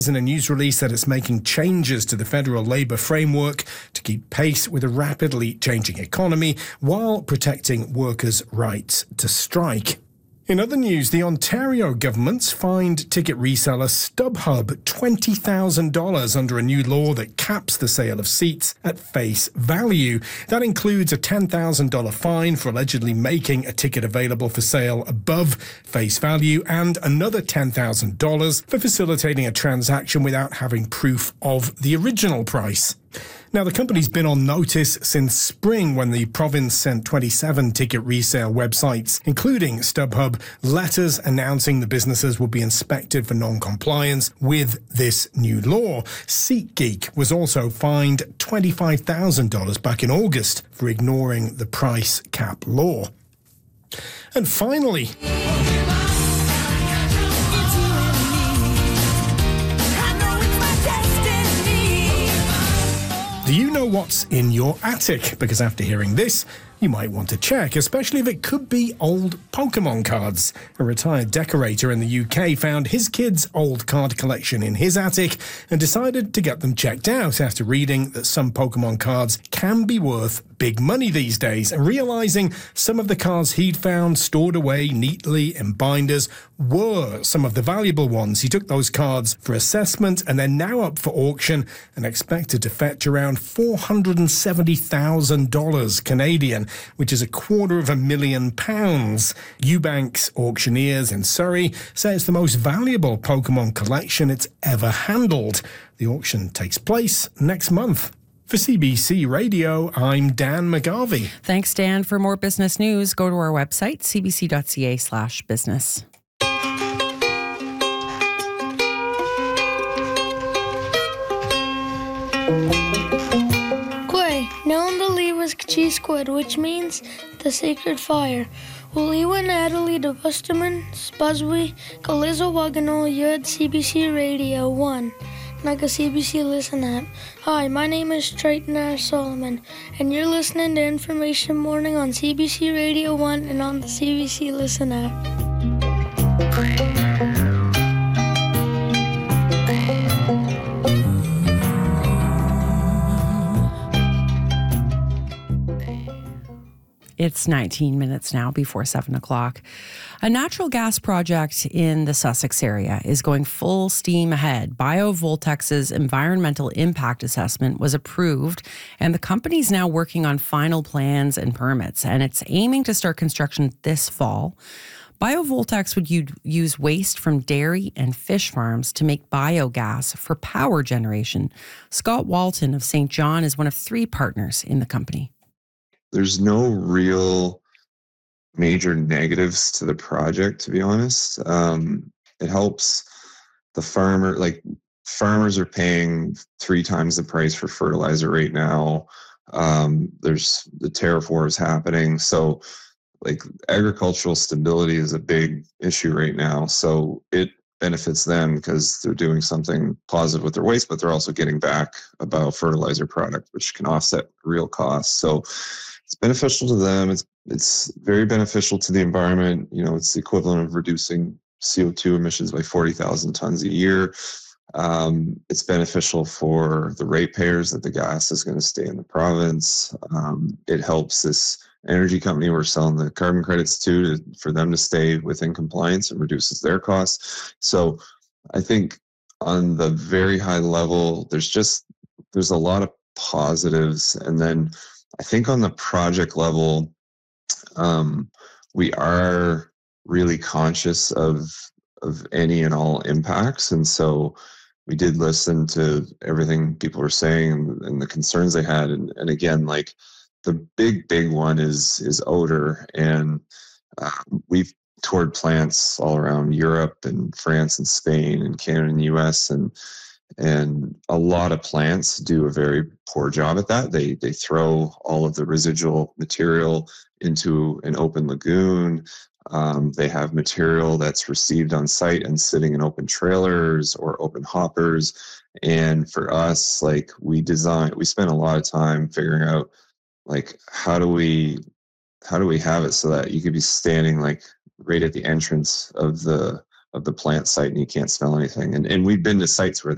In a news release that it's making changes to the federal labour framework to keep pace with a rapidly changing economy while protecting workers' rights to strike. In other news, the Ontario government's fined ticket reseller StubHub $20,000 under a new law that caps the sale of seats at face value. That includes a $10,000 fine for allegedly making a ticket available for sale above face value and another $10,000 for facilitating a transaction without having proof of the original price. Now, the company's been on notice since spring when the province sent 27 ticket resale websites, including StubHub, letters announcing the businesses would be inspected for non-compliance with this new law. SeatGeek was also fined $25,000 back in August for ignoring the price cap law. And finally, do you know what's in your attic? Because after hearing this, you might want to check, especially if it could be old Pokemon cards. A retired decorator in the UK found his kid's old card collection in his attic and decided to get them checked out after reading that some Pokemon cards can be worth big money these days, and realising some of the cards he'd found stored away neatly in binders were some of the valuable ones. He took those cards for assessment and they're now up for auction and expected to fetch around $470,000 Canadian, which is £250,000. Eubanks Auctioneers in Surrey say it's the most valuable Pokemon collection it's ever handled. The auction takes place next month. For CBC Radio, I'm Dan McGarvey. Thanks, Dan. For more business news, go to our website, cbc.ca/business. Quay, Nilanda was Kachis Squid, which means the sacred fire. Uliwa Natalie de Busterman, Spuzwi, Kalizo Wagano, Yud, CBC Radio 1. Naga CBC Listen app. Hi, my name is Triton R. Solomon, and you're listening to Information Morning on CBC Radio 1 and on the CBC Listen app. It's 19 minutes now before 7 o'clock. A natural gas project in the Sussex area is going full steam ahead. BioVoltax's environmental impact assessment was approved, and the company's now working on final plans and permits, and it's aiming to start construction this fall. BioVoltax would use waste from dairy and fish farms to make biogas for power generation. Scott Walton of St. John is one of 3 partners in the company. There's no real major negatives to the project, to be honest. It helps the farmer. Like, farmers are paying 3 times the price for fertilizer right now. There's the tariff war is happening. So, like, agricultural stability is a big issue right now. So it benefits them because they're doing something positive with their waste, but they're also getting back a biofertilizer product, which can offset real costs. So it's beneficial to them. It's very beneficial to the environment. You know, it's the equivalent of reducing CO2 emissions by 40,000 tons a year. It's beneficial for the ratepayers that the gas is going to stay in the province. It helps this energy company we're selling the carbon credits to for them to stay within compliance and reduces their costs. So I think on the very high level, there's a lot of positives. And then I think on the project level, we are really conscious of any and all impacts. And so we did listen to everything people were saying and the concerns they had. And again, like, the big one is odor. And we've toured plants all around Europe and France and Spain and Canada and US, and a lot of plants do a very poor job at that. They throw all of the residual material into an open lagoon. They have material that's received on site and sitting in open trailers or open hoppers. And for us, like, we spent a lot of time figuring out, like, how do we have it so that you could be standing, like, right at the entrance of the plant site and you can't smell anything. And we've been to sites where